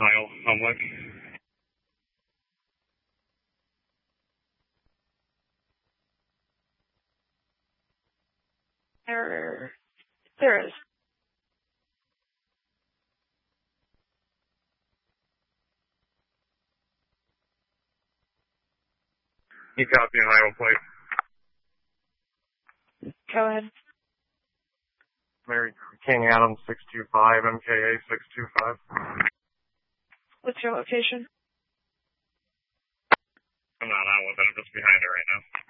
Kyle, public. There is. You copy an Iowa plate. Go ahead. Mary King Adams 625, MKA 625. What's your location? I'm not out with it. I'm just behind it right now.